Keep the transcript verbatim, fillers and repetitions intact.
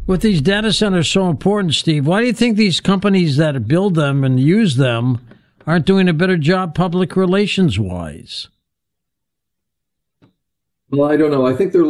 With these data centers so important, Steve, why do you think these companies that build them and use them aren't doing a better job public relations wise? Well, I don't know. I think they're